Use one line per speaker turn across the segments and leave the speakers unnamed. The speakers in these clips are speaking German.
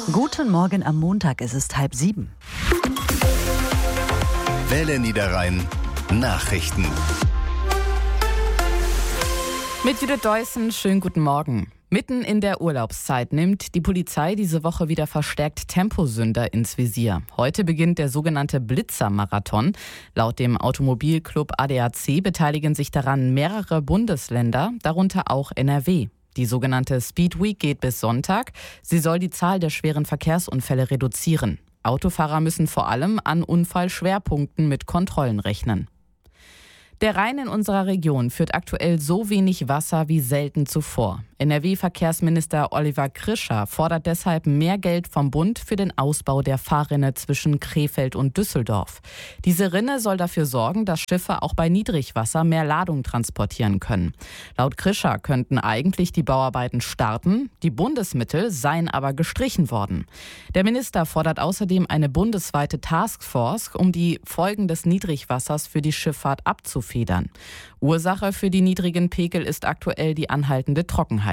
Guten Morgen am Montag, es ist 6:30.
Welle Niederrhein Nachrichten.
Mit Judith Deussen, schönen guten Morgen. Mitten in der Urlaubszeit nimmt die Polizei diese Woche wieder verstärkt Temposünder ins Visier. Heute beginnt der sogenannte Blitzer-Marathon. Laut dem Automobilclub ADAC beteiligen sich daran mehrere Bundesländer, darunter auch NRW. Die sogenannte Speed Week geht bis Sonntag. Sie soll die Zahl der schweren Verkehrsunfälle reduzieren. Autofahrer müssen vor allem an Unfallschwerpunkten mit Kontrollen rechnen. Der Rhein in unserer Region führt aktuell so wenig Wasser wie selten zuvor. NRW-Verkehrsminister Oliver Krischer fordert deshalb mehr Geld vom Bund für den Ausbau der Fahrrinne zwischen Krefeld und Düsseldorf. Diese Rinne soll dafür sorgen, dass Schiffe auch bei Niedrigwasser mehr Ladung transportieren können. Laut Krischer könnten eigentlich die Bauarbeiten starten, die Bundesmittel seien aber gestrichen worden. Der Minister fordert außerdem eine bundesweite Taskforce, um die Folgen des Niedrigwassers für die Schifffahrt abzufedern. Ursache für die niedrigen Pegel ist aktuell die anhaltende Trockenheit.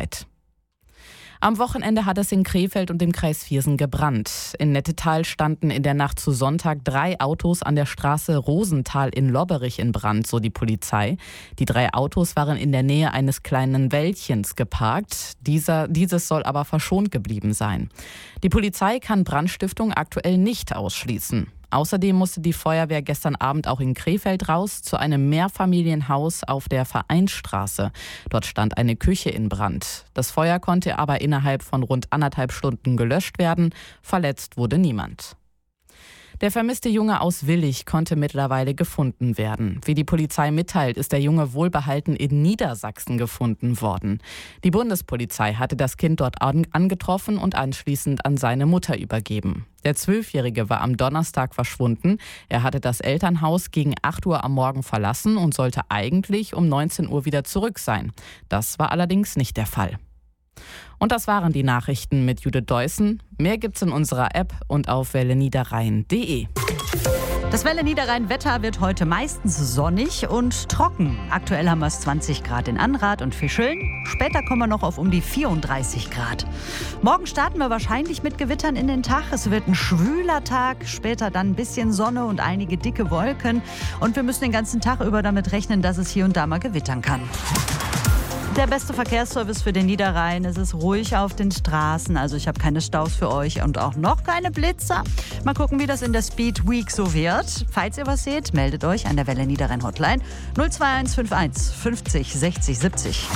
Am Wochenende hat es in Krefeld und im Kreis Viersen gebrannt. In Nettetal standen in der Nacht zu Sonntag 3 Autos an der Straße Rosenthal in Lobberich in Brand, so die Polizei. Die 3 Autos waren in der Nähe eines kleinen Wäldchens geparkt. Dieses soll aber verschont geblieben sein. Die Polizei kann Brandstiftung aktuell nicht ausschließen. Außerdem musste die Feuerwehr gestern Abend auch in Krefeld raus zu einem Mehrfamilienhaus auf der Vereinsstraße. Dort stand eine Küche in Brand. Das Feuer konnte aber innerhalb von rund 1,5 Stunden gelöscht werden. Verletzt wurde niemand. Der vermisste Junge aus Willich konnte mittlerweile gefunden werden. Wie die Polizei mitteilt, ist der Junge wohlbehalten in Niedersachsen gefunden worden. Die Bundespolizei hatte das Kind dort angetroffen und anschließend an seine Mutter übergeben. Der 12-Jährige war am Donnerstag verschwunden. Er hatte das Elternhaus gegen 8 Uhr am Morgen verlassen und sollte eigentlich um 19 Uhr wieder zurück sein. Das war allerdings nicht der Fall. Und das waren die Nachrichten mit Judith Deussen. Mehr gibt's in unserer App und auf welleniederrhein.de.
Das Welle Niederrhein-Wetter wird heute meistens sonnig und trocken. Aktuell haben wir es 20 Grad in Anrath und Fischeln. Später kommen wir noch auf um die 34 Grad. Morgen starten wir wahrscheinlich mit Gewittern in den Tag. Es wird ein schwüler Tag, später dann ein bisschen Sonne und einige dicke Wolken. Und wir müssen den ganzen Tag über damit rechnen, dass es hier und da mal gewittern kann. Der beste Verkehrsservice für den Niederrhein. Es ist ruhig auf den Straßen, also ich habe keine Staus für euch und auch noch keine Blitzer. Mal gucken, wie das in der Speed Week so wird. Falls ihr was seht, meldet euch an der Welle Niederrhein Hotline 02151 50 60 70.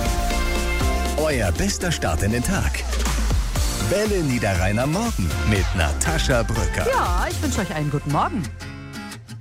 Euer bester Start in den Tag. Welle Niederrhein am Morgen mit Natascha Brücker.
Ja, ich wünsche euch einen guten Morgen.